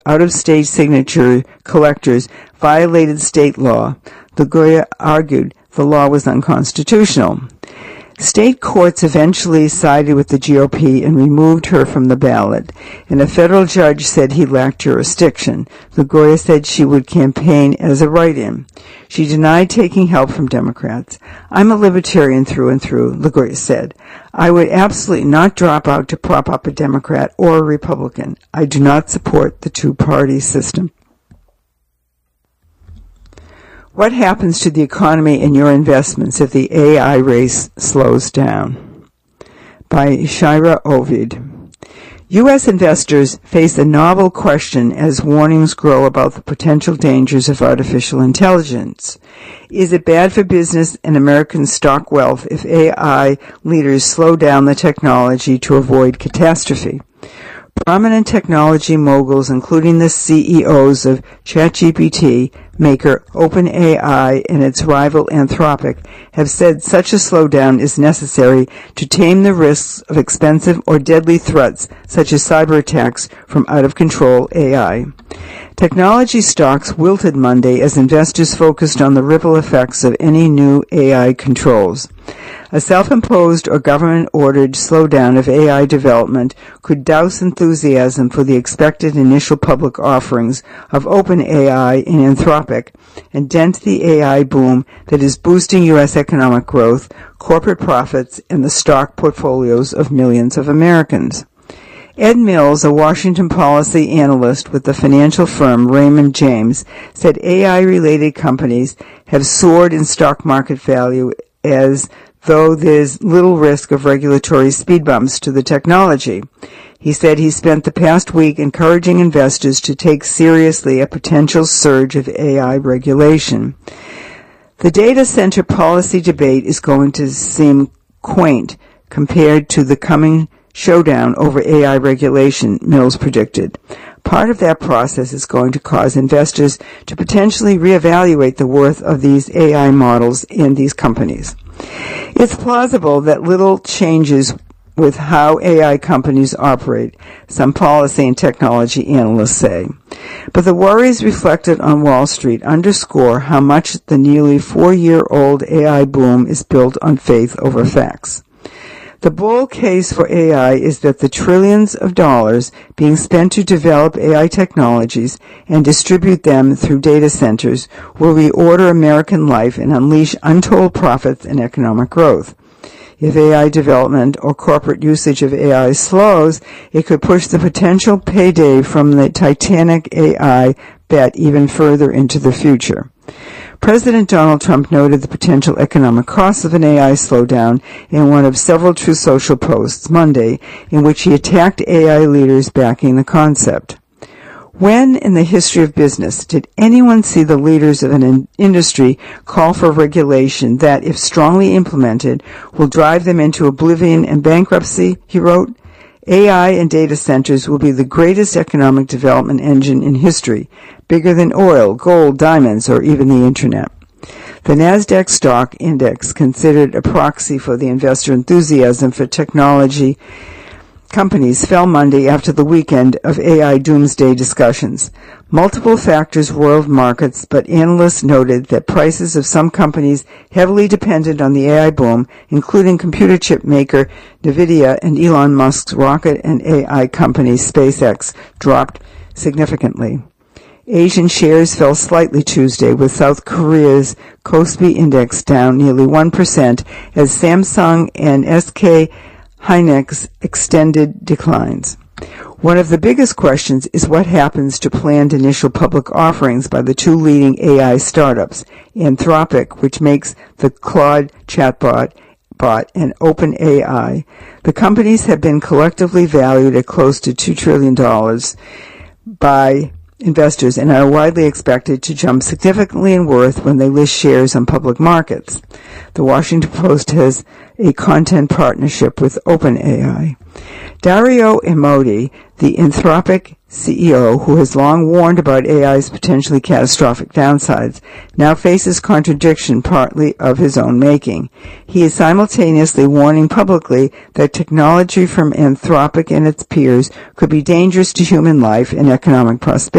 out-of-state signature collectors violated state law. LaGoya argued the law was unconstitutional. State courts eventually sided with the GOP and removed her from the ballot, and a federal judge said he lacked jurisdiction. LaGoya said she would campaign as a write-in. She denied taking help from Democrats. "I'm a libertarian through and through," LaGoya said. "I would absolutely not drop out to prop up a Democrat or a Republican. I do not support the two-party system." What happens to the economy and your investments if the AI race slows down? By Shira Ovid. U.S. investors face a novel question as warnings grow about the potential dangers of artificial intelligence. Is it bad for business and American stock wealth if AI leaders slow down the technology to avoid catastrophe? Prominent technology moguls, including the CEOs of ChatGPT maker OpenAI and its rival Anthropic, have said such a slowdown is necessary to tame the risks of expensive or deadly threats such as cyber attacks from out-of-control AI. Technology stocks wilted Monday as investors focused on the ripple effects of any new AI controls. A self-imposed or government-ordered slowdown of AI development could douse enthusiasm for the expected initial public offerings of OpenAI and Anthropic and dent the AI boom that is boosting U.S. economic growth, corporate profits, and the stock portfolios of millions of Americans. Ed Mills, a Washington policy analyst with the financial firm Raymond James, said AI-related companies have soared in stock market value as though there's little risk of regulatory speed bumps to the technology. He said he spent the past week encouraging investors to take seriously a potential surge of AI regulation. The data center policy debate is going to seem quaint compared to the coming showdown over AI regulation, Mills predicted. Part of that process is going to cause investors to potentially reevaluate the worth of these AI models in these companies. It's plausible that little changes with how AI companies operate, some policy and technology analysts say. But the worries reflected on Wall Street underscore how much the nearly 4-year-old AI boom is built on faith over facts. The bull case for AI is that the trillions of dollars being spent to develop AI technologies and distribute them through data centers will reorder American life and unleash untold profits and economic growth. If AI development or corporate usage of AI slows, it could push the potential payday from the Titanic AI bet even further into the future. President Donald Trump noted the potential economic costs of an AI slowdown in one of several Truth Social posts Monday, in which he attacked AI leaders backing the concept. When in the history of business did anyone see the leaders of an industry call for regulation that, if strongly implemented, will drive them into oblivion and bankruptcy, he wrote? AI and data centers will be the greatest economic development engine in history, bigger than oil, gold, diamonds, or even the Internet. The NASDAQ stock index, considered a proxy for the investor enthusiasm for technology companies, fell Monday after the weekend of AI doomsday discussions. Multiple factors roiled markets, but analysts noted that prices of some companies heavily dependent on the AI boom, including computer chip maker NVIDIA and Elon Musk's rocket and AI company SpaceX, dropped significantly. Asian shares fell slightly Tuesday, with South Korea's Kospi index down nearly 1% as Samsung and SK Hynix extended declines. One of the biggest questions is what happens to planned initial public offerings by the two leading AI startups, Anthropic, which makes the Claude chatbot, and OpenAI. The companies have been collectively valued at close to $2 trillion by investors and are widely expected to jump significantly in worth when they list shares on public markets. The Washington Post has a content partnership with OpenAI. Dario Amodei, the Anthropic CEO, who has long warned about AI's potentially catastrophic downsides, now faces contradiction partly of his own making. He is simultaneously warning publicly that technology from Anthropic and its peers could be dangerous to human life and economic prosperity.